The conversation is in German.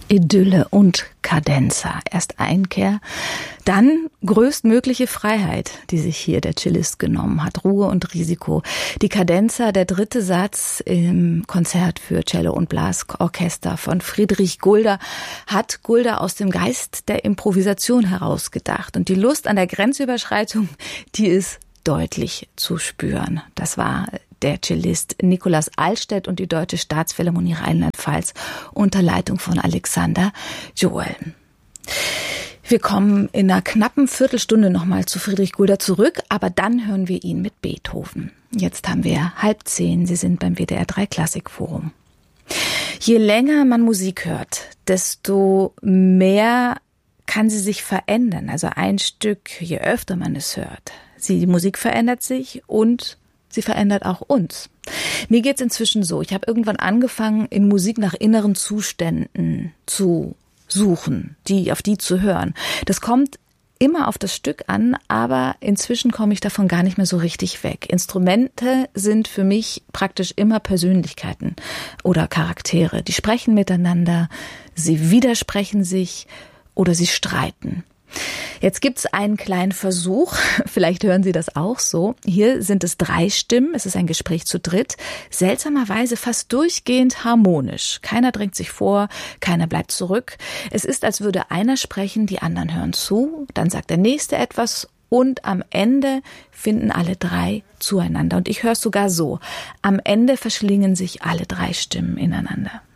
Idylle und Cadenza. Erst Einkehr, dann größtmögliche Freiheit, die sich hier der Cellist genommen hat. Ruhe und Risiko. Die Cadenza, der dritte Satz im Konzert für Cello und Blasorchester von Friedrich Gulda, hat Gulda aus dem Geist der Improvisation herausgedacht. Und die Lust an der Grenzüberschreitung, die ist deutlich zu spüren. Das war der Cellist Nikolaus Altstädt und die Deutsche Staatsphilharmonie Rheinland-Pfalz unter Leitung von Alexander Joel. Wir kommen in einer knappen Viertelstunde nochmal zu Friedrich Gulda zurück, aber dann hören wir ihn mit Beethoven. Jetzt haben wir 9:30, Sie sind beim WDR 3 Klassikforum. Je länger man Musik hört, desto mehr kann sie sich verändern. Also ein Stück, je öfter man es hört. Die Musik verändert sich und sie verändert auch uns. Mir geht's inzwischen so. Ich habe irgendwann angefangen, in Musik nach inneren Zuständen zu suchen, auf die zu hören. Das kommt immer auf das Stück an, aber inzwischen komme ich davon gar nicht mehr so richtig weg. Instrumente sind für mich praktisch immer Persönlichkeiten oder Charaktere. Die sprechen miteinander, sie widersprechen sich oder sie streiten. Jetzt gibt's einen kleinen Versuch, vielleicht hören Sie das auch so. Hier sind es 3 Stimmen, es ist ein Gespräch zu dritt, seltsamerweise fast durchgehend harmonisch. Keiner drängt sich vor, keiner bleibt zurück. Es ist, als würde einer sprechen, die anderen hören zu, dann sagt der Nächste etwas und am Ende finden alle 3 zueinander. Und ich höre es sogar so, am Ende verschlingen sich alle 3 Stimmen ineinander.